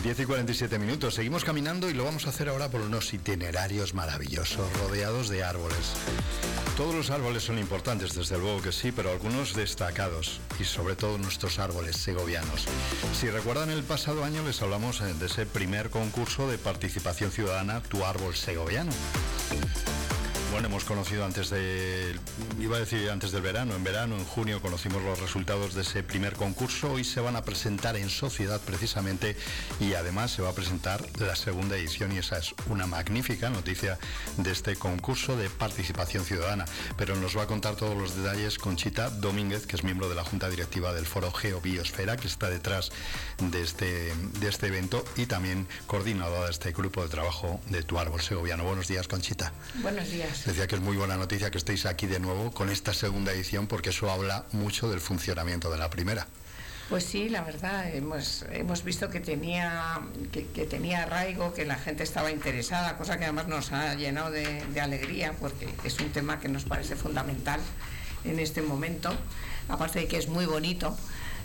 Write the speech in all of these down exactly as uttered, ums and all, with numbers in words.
diez y cuarenta y siete minutos. Seguimos caminando y lo vamos a hacer ahora por unos itinerarios maravillosos, rodeados de árboles. Todos los árboles son importantes, desde luego que sí, pero algunos destacados, y sobre todo nuestros árboles segovianos. Si recuerdan, el pasado año les hablamos de ese primer concurso de participación ciudadana, Tu Árbol Segoviano. Bueno, hemos conocido antes de, iba a decir antes del verano, en verano, en junio, conocimos los resultados de ese primer concurso. Hoy se van a presentar en sociedad precisamente, y además se va a presentar la segunda edición, y esa es una magnífica noticia de este concurso de participación ciudadana. Pero nos va a contar todos los detalles Conchita Domínguez, que es miembro de la Junta Directiva del Foro Geobiosfera, que está detrás de este, de este evento y también coordinadora de este grupo de trabajo de Tu Árbol Segoviano. Buenos días, Conchita. Buenos días. Decía que es muy buena noticia que estéis aquí de nuevo con esta segunda edición, porque eso habla mucho del funcionamiento de la primera. Pues sí, la verdad, hemos, hemos visto que tenía, que, que tenía arraigo, que la gente estaba interesada, cosa que además nos ha llenado de, de alegría, porque es un tema que nos parece fundamental en este momento, aparte de que es muy bonito,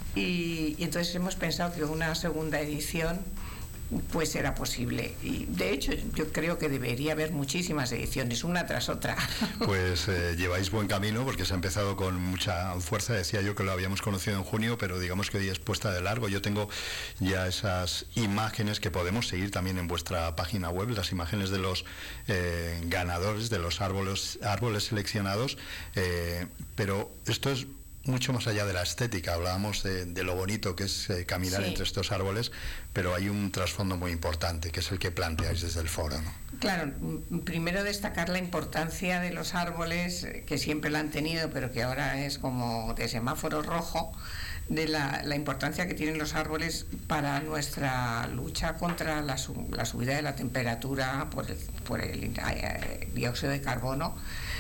y, y entonces hemos pensado que una segunda edición pues era posible, y de hecho yo creo que debería haber muchísimas ediciones, una tras otra. Pues eh, lleváis buen camino, porque se ha empezado con mucha fuerza. Decía yo que lo habíamos conocido en junio, pero digamos que hoy es puesta de largo. Yo tengo ya esas imágenes que podemos seguir también en vuestra página web, las imágenes de los eh, ganadores, de los árboles, árboles seleccionados, eh, pero esto es mucho más allá de la estética. Hablábamos de, de lo bonito que es eh, caminar sí. entre estos árboles, pero hay un trasfondo muy importante, que es el que planteáis desde el foro, ¿no? Claro, primero destacar la importancia de los árboles, que siempre la han tenido, pero que ahora es como de semáforo rojo, de la, la importancia que tienen los árboles para nuestra lucha contra la, la subida de la temperatura por el, por el eh, dióxido de carbono,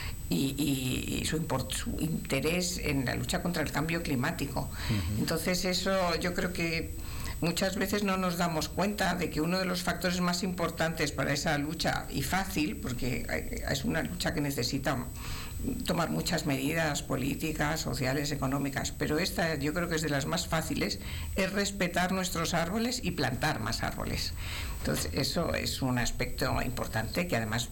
y, y, y su, import, su interés en la lucha contra el cambio climático. Uh-huh. Entonces eso yo creo que muchas veces no nos damos cuenta de que uno de los factores más importantes para esa lucha, y fácil, porque es una lucha que necesita tomar muchas medidas políticas, sociales, económicas, pero esta yo creo que es de las más fáciles, es respetar nuestros árboles y plantar más árboles. Entonces eso es un aspecto importante que además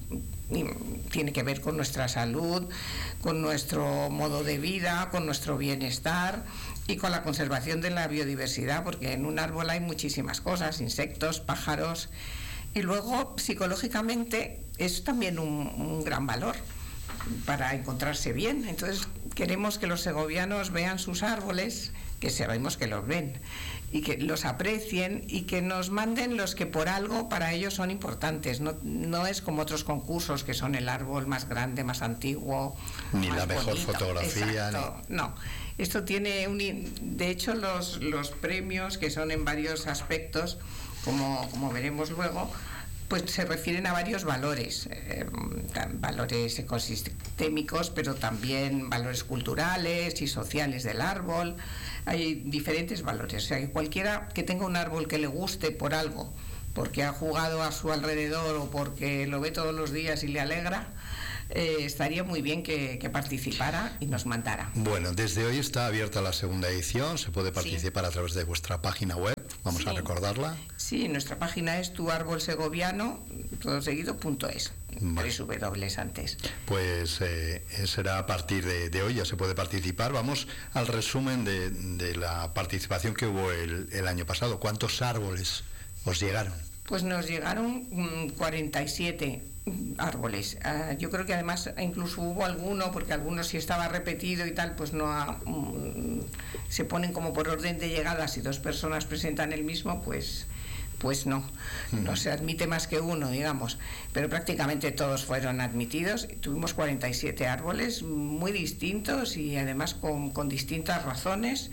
tiene que ver con nuestra salud, con nuestro modo de vida, con nuestro bienestar y con la conservación de la biodiversidad, porque en un árbol hay muchísimas cosas, insectos, pájaros, y luego psicológicamente es también un, un gran valor para encontrarse bien. Entonces queremos que los segovianos vean sus árboles, que sabemos que los ven, y que los aprecien y que nos manden los que por algo para ellos son importantes. No, no es como otros concursos que son el árbol más grande, más antiguo, ni más la mejor bonito. fotografía. Exacto. Ni... No, esto tiene un... De hecho, los, los premios, que son en varios aspectos, como, como veremos luego, pues se refieren a varios valores, eh, valores ecosistémicos, pero también valores culturales y sociales del árbol. Hay diferentes valores, o sea, que cualquiera que tenga un árbol que le guste por algo, porque ha jugado a su alrededor o porque lo ve todos los días y le alegra, eh, estaría muy bien que, que participara y nos mandara. Bueno, desde hoy está abierta la segunda edición, se puede participar sí. a través de vuestra página web, vamos sí. a recordarla. Sí, nuestra página es tu árbol segoviano, todo seguido, punto es, vale. tres W antes. Pues eh, será a partir de, de hoy, ya se puede participar. Vamos al resumen de, de la participación que hubo el, el año pasado. ¿Cuántos árboles os llegaron? Pues nos llegaron mmm, cuarenta y siete árboles. Uh, yo creo que además incluso hubo alguno, porque algunos si estaba repetido y tal, pues no ha, um, se ponen como por orden de llegada. Si dos personas presentan el mismo, pues pues no, no se admite más que uno, digamos, pero prácticamente todos fueron admitidos. Tuvimos cuarenta y siete árboles muy distintos y además con, con distintas razones.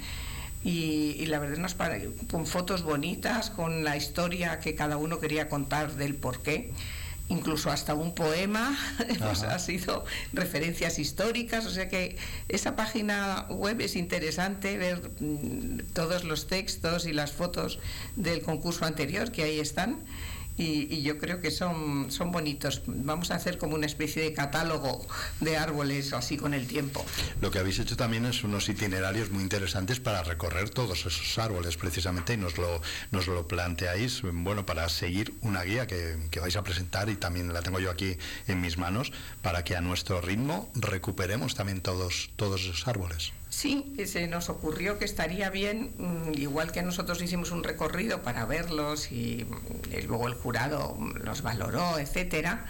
Y, y la verdad nos para, con fotos bonitas, con la historia que cada uno quería contar del porqué, incluso hasta un poema, pues ha sido referencias históricas, o sea que esa página web es interesante ver mmm, todos los textos y las fotos del concurso anterior que ahí están, y, y yo creo que son, son bonitos. Vamos a hacer como una especie de catálogo de árboles así con el tiempo. Lo que habéis hecho también es unos itinerarios muy interesantes para recorrer todos esos árboles precisamente, y nos lo, nos lo planteáis, bueno, para seguir una guía que, que vais a presentar, y también la tengo yo aquí en mis manos, para que a nuestro ritmo recuperemos también todos, todos esos árboles. Sí, se nos ocurrió que estaría bien, igual que nosotros hicimos un recorrido para verlos y, y luego el jurado los valoró, etcétera,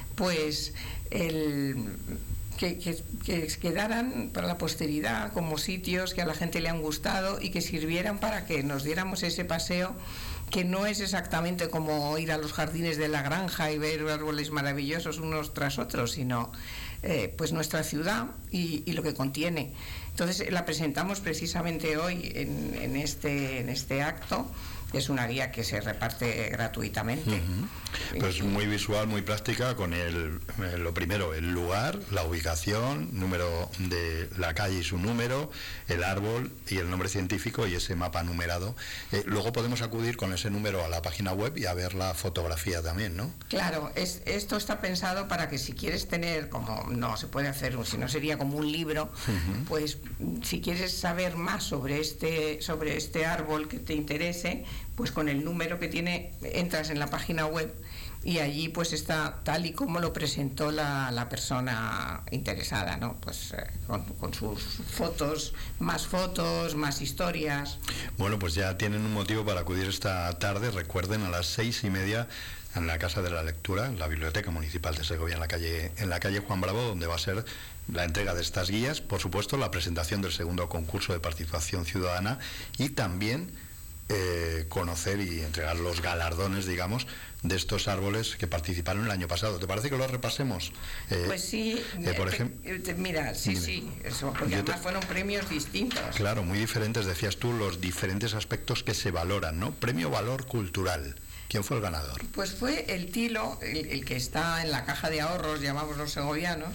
pues el, que, que, que quedaran para la posteridad como sitios que a la gente le han gustado y que sirvieran para que nos diéramos ese paseo, que no es exactamente como ir a los jardines de la granja y ver árboles maravillosos unos tras otros, sino eh, pues nuestra ciudad y, y lo que contiene. Entonces la presentamos precisamente hoy en, en, este, en este acto. Es una guía que se reparte gratuitamente. Uh-huh. Pues muy visual, muy práctica, con el, lo primero, el lugar, la ubicación, número de la calle y su número, el árbol y el nombre científico y ese mapa numerado. Eh, luego podemos acudir con ese número a la página web y a ver la fotografía también, ¿no? Claro, es, esto está pensado para que si quieres tener, como no se puede hacer, si no sería como un libro, uh-huh. pues si quieres saber más sobre este, sobre este árbol que te interese, pues con el número que tiene entras en la página web y allí pues está tal y como lo presentó la, la persona interesada, ¿no? Pues eh, con, con sus fotos, más fotos, más historias. Bueno, pues ya tienen un motivo para acudir esta tarde. Recuerden, a las seis y media en la Casa de la Lectura, en la Biblioteca Municipal de Segovia, en la calle, en la calle Juan Bravo, donde va a ser la entrega de estas guías, por supuesto la presentación del segundo concurso de participación ciudadana y también Eh, conocer y entregar los galardones, digamos, de estos árboles que participaron el año pasado. ¿Te parece que los repasemos? Eh, pues sí, eh, por ejemplo, mira, sí, dime. sí, eso, porque además te... fueron premios distintos. Claro, muy diferentes, decías tú, los diferentes aspectos que se valoran, ¿no? Premio Valor Cultural. ¿Quién fue el ganador? Pues fue el tilo, el, el que está en la caja de ahorros, llamamos los segovianos,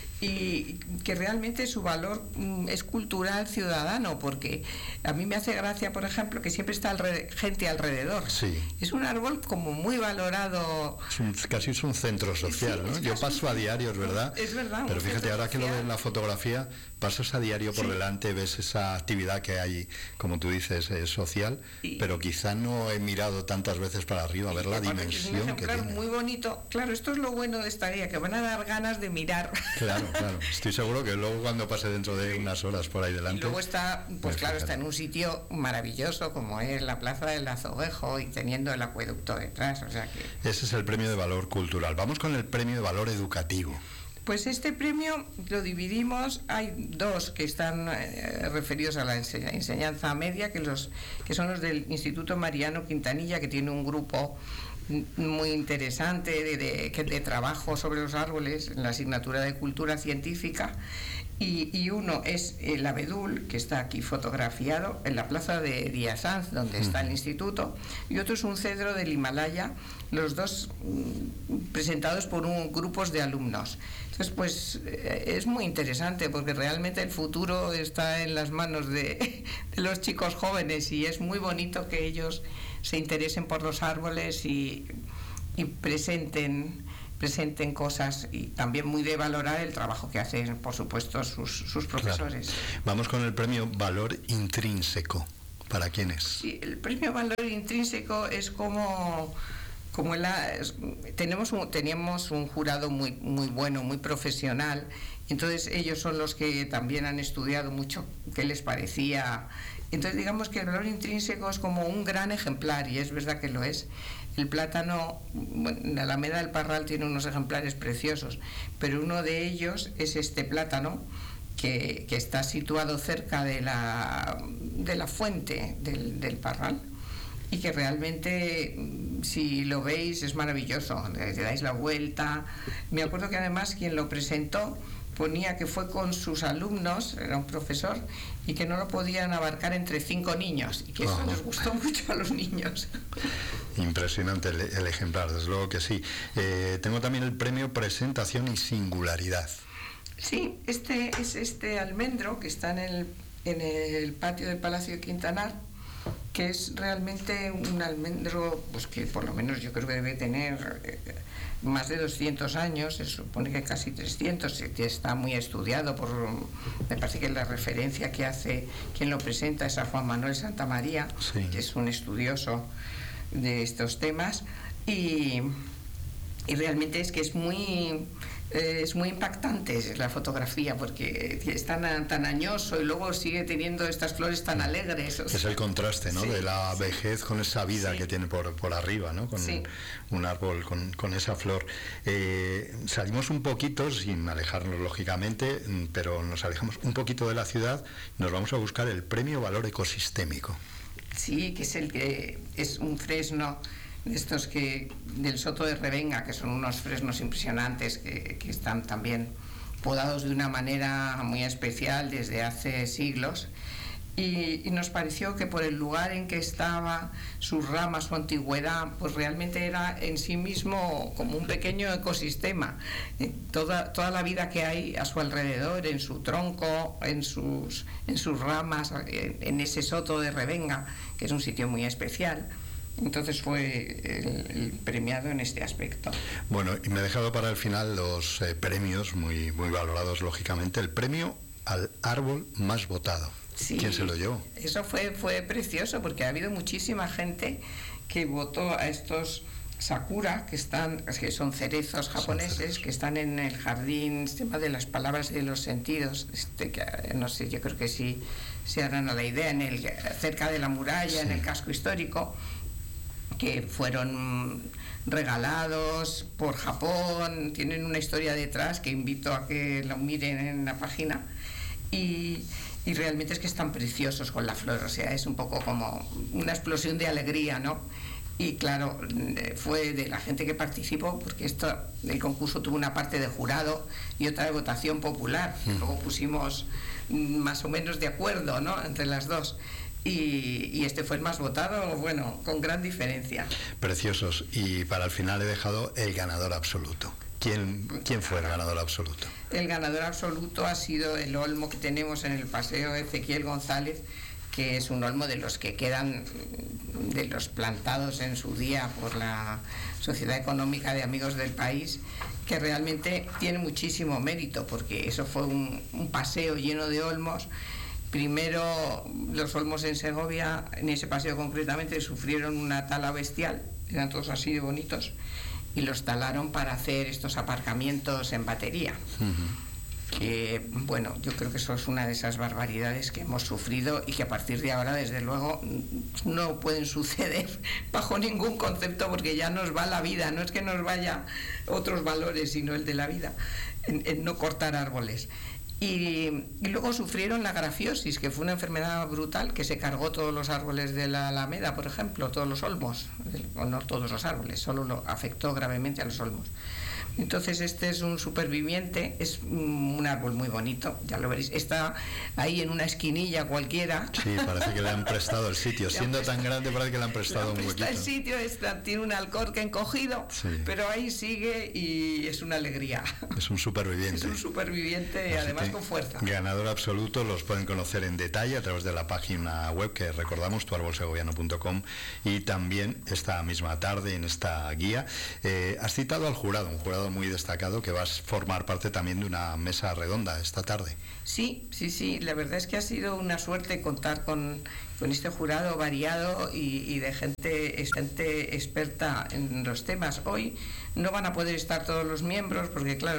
y que realmente su valor mm, es cultural ciudadano, porque a mí me hace gracia, por ejemplo, que siempre está alre- gente alrededor. Sí. Es un árbol como muy valorado. Es un, casi es un centro social, sí, ¿no? Yo paso a diario, es verdad. Es verdad. Pero fíjate, ahora que lo ves en la fotografía, pasas a diario por sí. delante, ves esa actividad que hay, como tú dices, eh, social, y, pero quizá no he mirado tantas veces para arriba a ver la dimensión es un que tiene. Muy bonito. Claro, esto es lo bueno de esta guía, que van a dar ganas de mirar. Claro. Claro, estoy seguro que luego cuando pase dentro de unas horas por ahí delante... Y luego está, pues claro, está en un sitio maravilloso como es la Plaza del Azoguejo y teniendo el acueducto detrás, o sea que... Ese es el premio de valor cultural. Vamos con el premio de valor educativo. Pues este premio lo dividimos, hay dos que están eh, referidos a la ense- enseñanza media, que, los, que son los del Instituto Mariano Quintanilla, que tiene un grupo muy interesante de, de, de trabajo sobre los árboles en la asignatura de Cultura Científica, y, y uno es el abedul, que está aquí fotografiado en la plaza de Díaz Sanz, donde está el instituto, y otro es un cedro del Himalaya, los dos mm, presentados por un, grupos de alumnos. Entonces, pues eh, es muy interesante porque realmente el futuro está en las manos de, de los chicos jóvenes y es muy bonito que ellos se interesen por los árboles y, y presenten, presenten cosas, y también muy de valorar el trabajo que hacen, por supuesto, sus, sus profesores. Claro. Vamos con el premio Valor Intrínseco. ¿Para quién es? Sí, el premio Valor Intrínseco es como... Como la, tenemos un, teníamos un jurado muy, muy bueno, muy profesional, entonces ellos son los que también han estudiado mucho qué les parecía. Entonces digamos que el valor intrínseco es como un gran ejemplar, y es verdad que lo es. El plátano, bueno, en la Alameda del Parral tiene unos ejemplares preciosos, pero uno de ellos es este plátano que, que está situado cerca de la, de la fuente del, del Parral, y que realmente, si lo veis, es maravilloso, le dais la vuelta. Me acuerdo que además quien lo presentó ponía que fue con sus alumnos, era un profesor, y que no lo podían abarcar entre cinco niños, y que eso oh. les gustó mucho a los niños. Impresionante el, el ejemplar, desde luego que sí. Eh, tengo también el premio Presentación y Singularidad. Sí, este es este almendro que está en el, en el patio del Palacio de Quintanar, que es realmente un almendro pues que por lo menos yo creo que debe tener eh, más de doscientos años, se supone que casi trescientos, que está muy estudiado por, me parece que la referencia que hace quien lo presenta es a Juan Manuel Santamaría, sí, que es un estudioso de estos temas, y, y realmente es que es muy eh, es muy impactante la fotografía porque es tan, tan añoso y luego sigue teniendo estas flores tan alegres. O sea, es el contraste, ¿no? Sí, de la sí, vejez con esa vida, sí, que tiene por, por arriba, ¿no? Con sí, un árbol con, con esa flor. Eh, salimos un poquito, sin alejarnos lógicamente, pero nos alejamos un poquito de la ciudad, nos vamos a buscar el premio Valor Ecosistémico. Sí, que es el que es un fresno estos que del Soto de Revenga, que son unos fresnos impresionantes que, que están también podados de una manera muy especial desde hace siglos, y, y nos pareció que por el lugar en que estaba, sus ramas, su antigüedad, pues realmente era en sí mismo como un pequeño ecosistema, toda, toda la vida que hay a su alrededor, en su tronco, en sus, en sus ramas, en, en ese Soto de Revenga, que es un sitio muy especial. Entonces fue el, el premiado en este aspecto. Bueno, y me he dejado para el final los eh, premios muy, muy valorados, lógicamente. El premio al árbol más votado. Sí, ¿quién se lo llevó? Eso fue, fue precioso porque ha habido muchísima gente que votó a estos sakura, que están, que son cerezos japoneses, son cerezos, que están en el jardín, este tema de las palabras y de los sentidos, este, que, no sé, yo creo que sí se harán a la idea, en el, cerca de la muralla, sí, en el casco histórico, que fueron regalados por Japón, tienen una historia detrás que invito a que lo miren en la página, y, y realmente es que están preciosos con la flor, o sea, es un poco como una explosión de alegría, ¿no? Y claro, fue de la gente que participó, porque esto, el concurso tuvo una parte de jurado y otra de votación popular, que luego pusimos más o menos de acuerdo, ¿no?, entre las dos. Y, y este fue el más votado, bueno, con gran diferencia. Preciosos. Y para el final he dejado el ganador absoluto. ¿Quién, ¿Quién fue el ganador absoluto? El ganador absoluto ha sido el olmo que tenemos en el Paseo Ezequiel González, que es un olmo de los que quedan, de los plantados en su día por la Sociedad Económica de Amigos del País, que realmente tiene muchísimo mérito, porque eso fue un, un paseo lleno de olmos. Primero, los olmos en Segovia, en ese paseo concretamente, sufrieron una tala bestial, eran todos así de bonitos, y los talaron para hacer estos aparcamientos en batería. Uh-huh. Que, bueno, yo creo que eso es una de esas barbaridades que hemos sufrido y que a partir de ahora, desde luego, no pueden suceder bajo ningún concepto, porque ya nos va la vida, no es que nos vaya otros valores, sino el de la vida, en, en no cortar árboles. Y, y luego sufrieron la grafiosis, que fue una enfermedad brutal que se cargó todos los árboles de la Alameda, por ejemplo, todos los olmos, o no todos los árboles, solo lo afectó gravemente a los olmos. Entonces este es un superviviente, es un árbol muy bonito, ya lo veréis, está ahí en una esquinilla cualquiera. Sí, parece que le han prestado el sitio, siendo tan grande parece que le han prestado un huequito. El sitio está, tiene un alcorque encogido, sí, pero ahí sigue y es una alegría. Es un superviviente. Es un superviviente, y además con fuerza. Ganador absoluto, los pueden conocer en detalle a través de la página web que recordamos, tu árbol segoviano punto com, y también esta misma tarde en esta guía. Eh, has citado al jurado, un jurado muy destacado, que vas a formar parte también de una mesa redonda esta tarde. Sí, sí, sí, la verdad es que ha sido una suerte contar con, con este jurado variado y, y de gente, gente experta en los temas. Hoy no van a poder estar todos los miembros porque, claro,